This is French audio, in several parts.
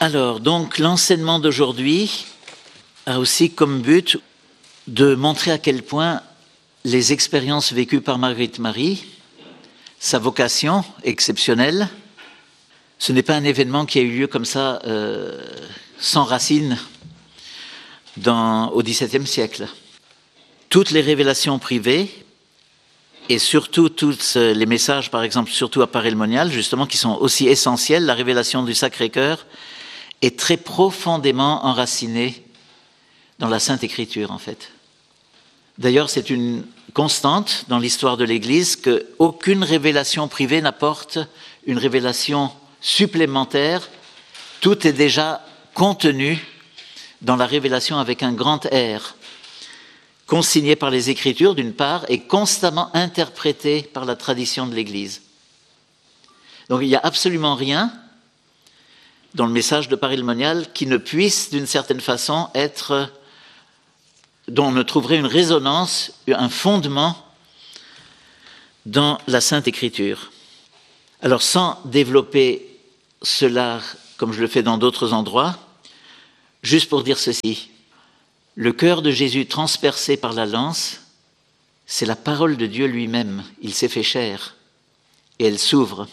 Alors, donc, l'enseignement d'aujourd'hui a aussi comme but de montrer à quel point les expériences vécues par Marguerite Marie, sa vocation exceptionnelle, ce n'est pas un événement qui a eu lieu comme ça, sans racines, au XVIIe siècle. Toutes les révélations privées, et surtout tous les messages, par exemple, surtout à Paray-le-Monial, justement, qui sont aussi essentiels, la révélation du Sacré-Cœur est très profondément enracinée dans la Sainte Écriture, en fait. D'ailleurs, c'est une constante dans l'histoire de l'Église qu'aucune révélation privée n'apporte une révélation supplémentaire. Tout est déjà contenu dans la révélation avec un grand R, consigné par les Écritures d'une part et constamment interprété par la tradition de l'Église. Donc il n'y a absolument rien dans le message de Paray-le-Monial qui ne puisse d'une certaine façon être, dont on ne trouverait une résonance, un fondement dans la Sainte Écriture. Alors sans développer cela comme je le fais dans d'autres endroits, juste pour dire ceci, le cœur de Jésus transpercé par la lance, c'est la parole de Dieu lui-même. Il s'est fait chair et elle s'ouvre.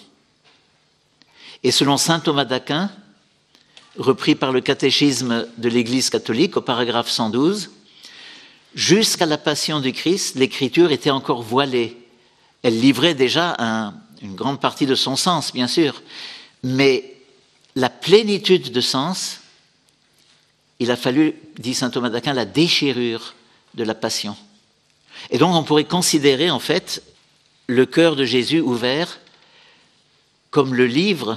Et selon saint Thomas d'Aquin, repris par le catéchisme de l'Église catholique au paragraphe 112, jusqu'à la passion du Christ, l'Écriture était encore voilée. Elle livrait déjà une grande partie de son sens, bien sûr, mais la plénitude de sens, il a fallu, dit saint Thomas d'Aquin, la déchirure de la passion. Et donc on pourrait considérer en fait le cœur de Jésus ouvert comme le livre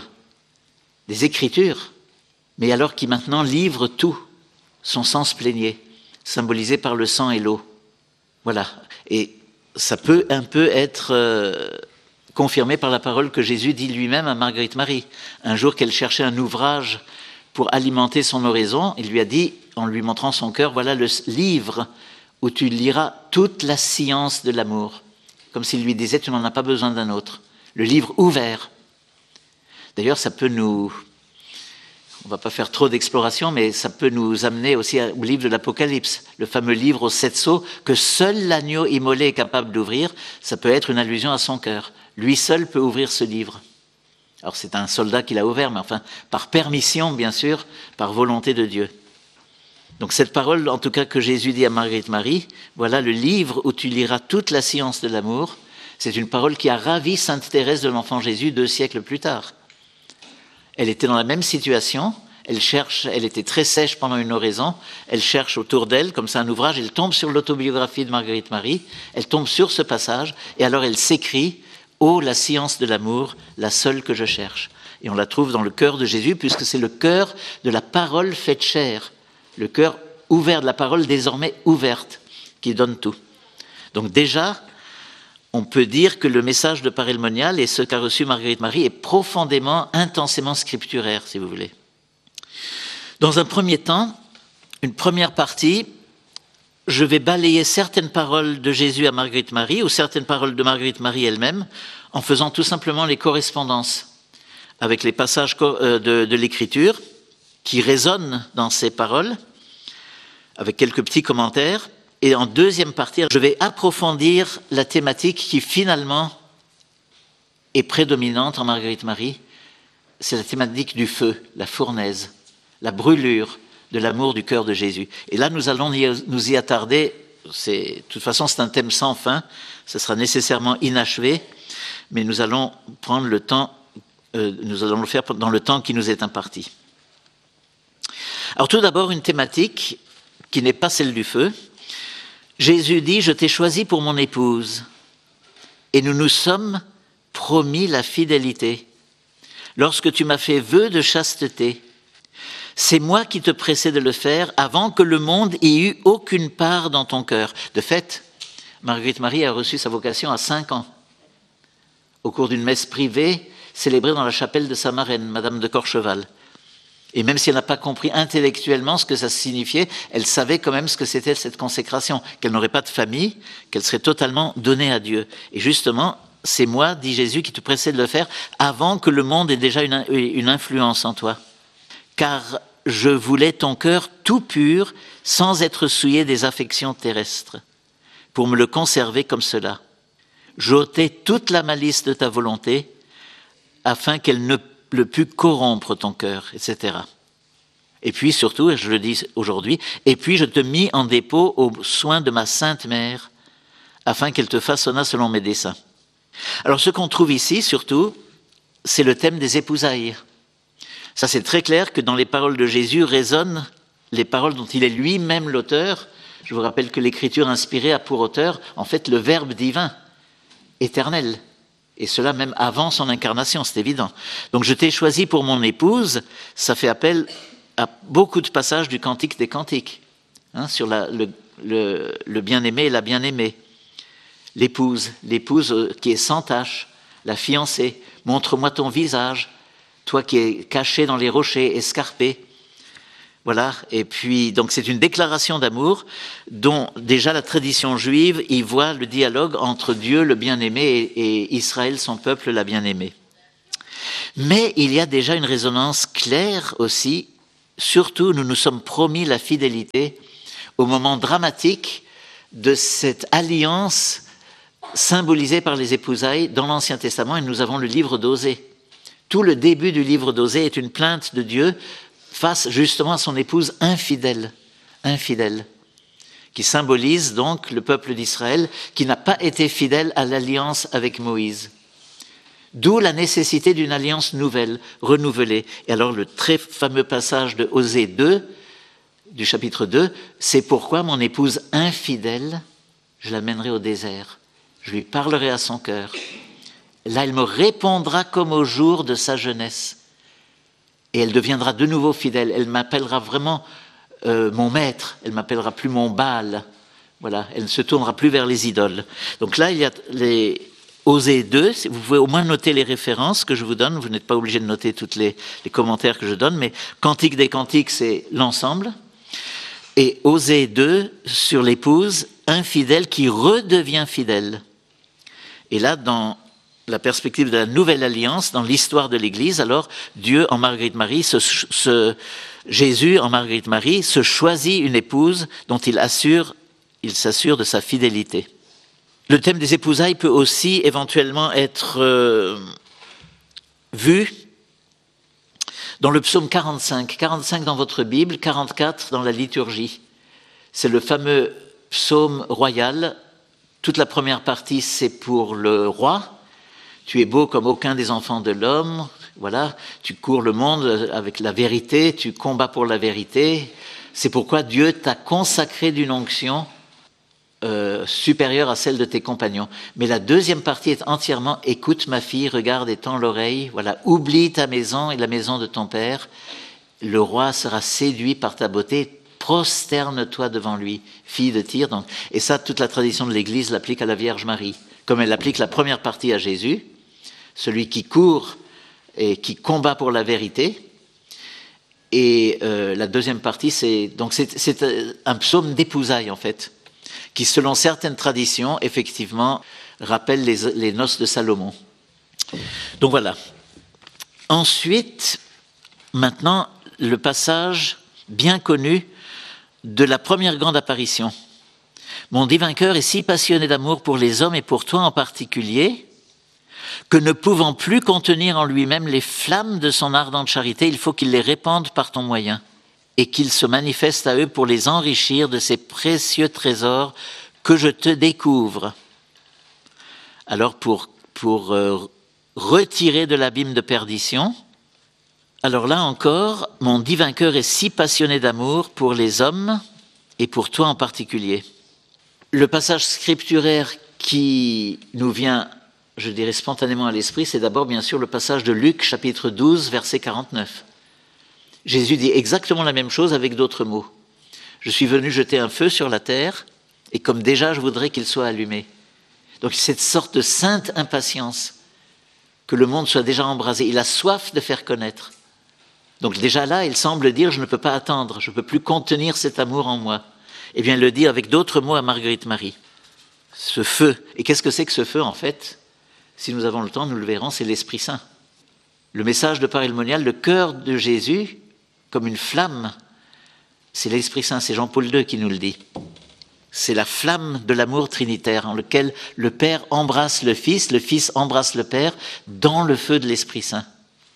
des Écritures, mais alors qui maintenant livre tout, son sens plénier, symbolisé par le sang et l'eau. Voilà. Et ça peut un peu être confirmé par la parole que Jésus dit lui-même à Marguerite Marie. Un jour qu'elle cherchait un ouvrage pour alimenter son oraison, il lui a dit, en lui montrant son cœur, voilà le livre où tu liras toute la science de l'amour. Comme s'il lui disait, tu n'en as pas besoin d'un autre. Le livre ouvert. D'ailleurs, ça peut nous... On ne va pas faire trop d'exploration, mais ça peut nous amener aussi au livre de l'Apocalypse, le fameux livre aux 7 sceaux que seul l'agneau immolé est capable d'ouvrir. Ça peut être une allusion à son cœur. Lui seul peut ouvrir ce livre. Alors c'est un soldat qui l'a ouvert, mais enfin par permission, bien sûr, par volonté de Dieu. Donc cette parole, en tout cas que Jésus dit à Marguerite Marie, voilà le livre où tu liras toute la science de l'amour, c'est une parole qui a ravi sainte Thérèse de l'Enfant Jésus 2 siècles plus tard. Elle était dans la même situation, elle était très sèche pendant une oraison, elle cherche autour d'elle, comme ça un ouvrage, elle tombe sur l'autobiographie de Marguerite Marie, elle tombe sur ce passage, et alors elle s'écrie « Oh, la science de l'amour, la seule que je cherche ». Et on la trouve dans le cœur de Jésus, puisque c'est le cœur de la parole faite chair, le cœur ouvert de la parole désormais ouverte, qui donne tout. Donc déjà, on peut dire que le message de Paray-le-Monial et ce qu'a reçu Marguerite Marie est profondément, intensément scripturaire, si vous voulez. Dans un premier temps, une première partie, je vais balayer certaines paroles de Jésus à Marguerite Marie ou certaines paroles de Marguerite Marie elle-même en faisant tout simplement les correspondances avec les passages de l'Écriture qui résonnent dans ces paroles, avec quelques petits commentaires. Et en deuxième partie, je vais approfondir la thématique qui finalement est prédominante en Marguerite Marie. C'est la thématique du feu, la fournaise, la brûlure de l'amour du cœur de Jésus. Et là, nous allons nous y attarder. De toute façon, c'est un thème sans fin. Ce sera nécessairement inachevé. Mais nous allons prendre le temps, nous allons le faire dans le temps qui nous est imparti. Alors tout d'abord, une thématique qui n'est pas celle du feu. Jésus dit, je t'ai choisi pour mon épouse, et nous nous sommes promis la fidélité. Lorsque tu m'as fait vœu de chasteté, c'est moi qui te pressais de le faire avant que le monde ait eu aucune part dans ton cœur. De fait, Marguerite Marie a reçu sa vocation à 5 ans, au cours d'une messe privée célébrée dans la chapelle de sa marraine, Madame de Corcheval. Et même si elle n'a pas compris intellectuellement ce que ça signifiait, elle savait quand même ce que c'était cette consécration, qu'elle n'aurait pas de famille, qu'elle serait totalement donnée à Dieu. Et justement, c'est moi, dit Jésus, qui te pressais de le faire avant que le monde ait déjà une influence en toi. car je voulais ton cœur tout pur, sans être souillé des affections terrestres, pour me le conserver comme cela. J'ôtais toute la malice de ta volonté, afin qu'elle ne le pût corrompre ton cœur, etc. Et puis surtout, et je le dis aujourd'hui, et puis je te mis en dépôt aux soins de ma sainte mère, afin qu'elle te façonnât selon mes desseins. Alors ce qu'on trouve ici, surtout, c'est le thème des épousailles. Ça, c'est très clair que dans les paroles de Jésus résonnent les paroles dont il est lui-même l'auteur. Je vous rappelle que l'Écriture inspirée a pour auteur, en fait, le Verbe divin, éternel. Et cela même avant son incarnation, c'est évident. Donc, je t'ai choisi pour mon épouse, ça fait appel à beaucoup de passages du Cantique des Cantiques, sur le bien-aimé et la bien-aimée. L'épouse qui est sans tache, la fiancée, montre-moi ton visage, toi qui es caché dans les rochers, escarpé. Voilà, et puis donc c'est une déclaration d'amour dont déjà la tradition juive y voit le dialogue entre Dieu le bien-aimé et Israël son peuple la bien-aimée. Mais il y a déjà une résonance claire aussi, surtout nous nous sommes promis la fidélité au moment dramatique de cette alliance symbolisée par les épousailles dans l'Ancien Testament, et nous avons le livre d'Osée. Tout le début du livre d'Osée est une plainte de Dieu face justement à son épouse infidèle, qui symbolise donc le peuple d'Israël qui n'a pas été fidèle à l'alliance avec Moïse. D'où la nécessité d'une alliance nouvelle, renouvelée. Et alors le très fameux passage de Osée 2, du chapitre 2, c'est pourquoi mon épouse infidèle, je l'amènerai au désert, je lui parlerai à son cœur. Là, elle me répondra comme au jour de sa jeunesse. Et elle deviendra de nouveau fidèle. Elle m'appellera vraiment mon maître. Elle m'appellera plus mon Baal. Voilà, elle ne se tournera plus vers les idoles. Donc là, il y a les Osée 2. Vous pouvez au moins noter les références que je vous donne. Vous n'êtes pas obligé de noter tous les commentaires que je donne, mais Cantique des Cantiques, c'est l'ensemble. Et Osée 2 sur l'épouse infidèle qui redevient fidèle. Et là, dans la perspective de la nouvelle alliance, dans l'histoire de l'Église, alors Dieu en Marguerite Marie, Jésus en Marguerite Marie se choisit une épouse dont il s'assure de sa fidélité. Le thème des épousailles peut aussi éventuellement être vu dans le psaume 45. 45 dans votre Bible, 44 dans la liturgie. C'est le fameux psaume royal. Toute la première partie, c'est pour le roi. Tu es beau comme aucun des enfants de l'homme. Voilà, tu cours le monde avec la vérité, tu combats pour la vérité. C'est pourquoi Dieu t'a consacré d'une onction supérieure à celle de tes compagnons. Mais la deuxième partie est entièrement « Écoute ma fille, regarde et tends l'oreille. Voilà, oublie ta maison et la maison de ton père. Le roi sera séduit par ta beauté. Prosterne-toi devant lui, fille de Tyr. » Donc, et ça, toute la tradition de l'Église l'applique à la Vierge Marie. Comme elle applique la première partie à Jésus, celui qui court et qui combat pour la vérité. Et la deuxième partie, c'est un psaume d'épousailles, en fait, qui, selon certaines traditions, effectivement, rappelle les noces de Salomon. Donc voilà. Ensuite, maintenant, le passage bien connu de la première grande apparition. Mon divin cœur est si passionné d'amour pour les hommes et pour toi en particulier, que ne pouvant plus contenir en lui-même les flammes de son ardente charité, il faut qu'il les répande par ton moyen et qu'il se manifeste à eux pour les enrichir de ces précieux trésors que je te découvre. Alors pour retirer de l'abîme de perdition, alors là encore, mon divin cœur est si passionné d'amour pour les hommes et pour toi en particulier. Le passage scripturaire qui nous vient, je dirais spontanément à l'esprit, c'est d'abord bien sûr le passage de Luc, chapitre 12, verset 49. Jésus dit exactement la même chose avec d'autres mots. Je suis venu jeter un feu sur la terre, et comme déjà je voudrais qu'il soit allumé. Donc cette sorte de sainte impatience, que le monde soit déjà embrasé. Il a soif de faire connaître. Donc déjà là, il semble dire, je ne peux pas attendre, je ne peux plus contenir cet amour en moi. Eh bien, il le dit avec d'autres mots à Marguerite Marie. Ce feu. Et qu'est-ce que c'est que ce feu, en fait ? Si nous avons le temps, nous le verrons, c'est l'Esprit Saint. Le message de parélemonial, le cœur de Jésus, comme une flamme. C'est l'Esprit Saint, c'est Jean-Paul II qui nous le dit. C'est la flamme de l'amour trinitaire en lequel le Père embrasse le Fils embrasse le Père dans le feu de l'Esprit Saint.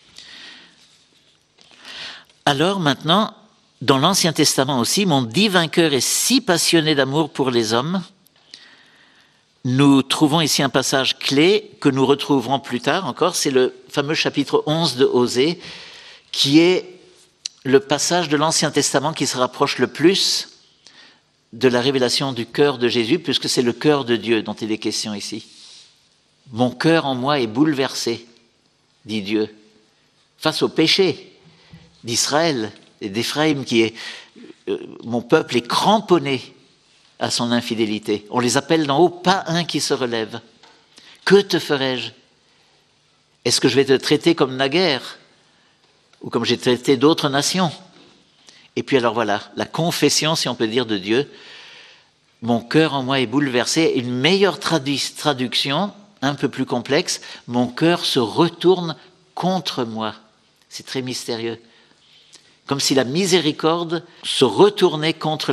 Alors maintenant, dans l'Ancien Testament aussi, mon divin cœur est si passionné d'amour pour les hommes. Nous trouvons ici un passage clé que nous retrouverons plus tard encore, c'est le fameux chapitre 11 de Osée, qui est le passage de l'Ancien Testament qui se rapproche le plus de la révélation du cœur de Jésus, puisque c'est le cœur de Dieu dont il est question ici. Mon cœur en moi est bouleversé, dit Dieu, face au péché d'Israël et d'Éphraïm, qui est mon peuple est cramponné à son infidélité. On les appelle d'en haut, pas un qui se relève. Que te ferai-je? Est-ce que je vais te traiter comme naguère ou comme j'ai traité d'autres nations? Et puis alors voilà, la confession, si on peut dire, de Dieu. Mon cœur en moi est bouleversé. Une meilleure traduction, un peu plus complexe, mon cœur se retourne contre moi. C'est très mystérieux. Comme si la miséricorde se retournait contre